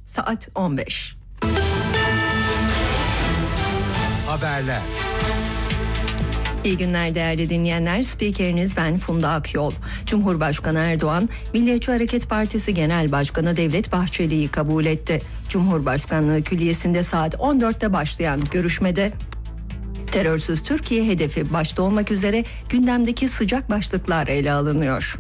saat 15. Haberler. İyi günler değerli dinleyenler. Spikeriniz ben Funda Akyol. Cumhurbaşkanı Erdoğan, Milliyetçi Hareket Partisi Genel Başkanı Devlet Bahçeli'yi kabul etti. Cumhurbaşkanlığı Külliyesi'nde saat 14'te başlayan görüşmede terörsüz Türkiye hedefi başta olmak üzere gündemdeki sıcak başlıklar ele alınıyor.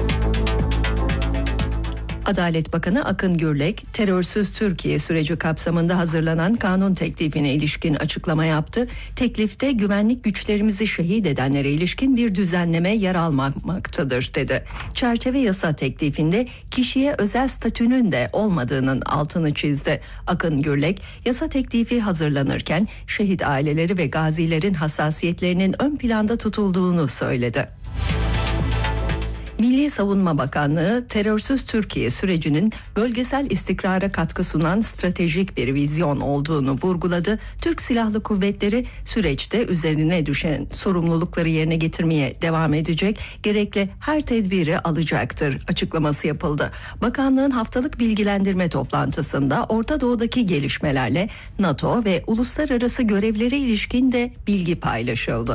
Adalet Bakanı Akın Gürlek, terörsüz Türkiye süreci kapsamında hazırlanan kanun teklifine ilişkin açıklama yaptı. Teklifte güvenlik güçlerimizi şehit edenlere ilişkin bir düzenleme yer almaktadır dedi. Çerçeve yasa teklifinde kişiye özel statünün de olmadığının altını çizdi. Akın Gürlek, yasa teklifi hazırlanırken şehit aileleri ve gazilerin hassasiyetlerinin ön planda tutulduğunu söyledi. Milli Savunma Bakanlığı, terörsüz Türkiye sürecinin bölgesel istikrara katkı sunan stratejik bir vizyon olduğunu vurguladı. Türk Silahlı Kuvvetleri süreçte üzerine düşen sorumlulukları yerine getirmeye devam edecek, gerekli her tedbiri alacaktır açıklaması yapıldı. Bakanlığın haftalık bilgilendirme toplantısında Orta Doğu'daki gelişmelerle NATO ve uluslararası görevlere ilişkin de bilgi paylaşıldı.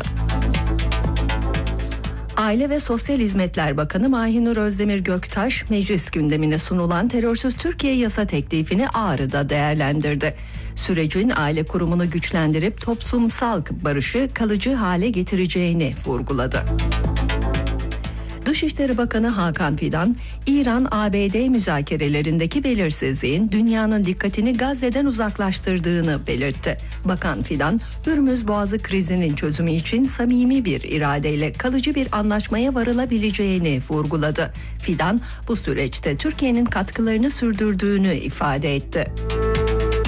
Aile ve Sosyal Hizmetler Bakanı Mahinur Özdemir Göktaş, meclis gündemine sunulan terörsüz Türkiye yasa teklifini Ağrı'da değerlendirdi. Sürecin aile kurumunu güçlendirip toplumsal barışı kalıcı hale getireceğini vurguladı. Dışişleri Bakanı Hakan Fidan, İran-ABD müzakerelerindeki belirsizliğin dünyanın dikkatini Gazze'den uzaklaştırdığını belirtti. Bakan Fidan, Hürmüz Boğazı krizinin çözümü için samimi bir iradeyle kalıcı bir anlaşmaya varılabileceğini vurguladı. Fidan, bu süreçte Türkiye'nin katkılarını sürdürdüğünü ifade etti.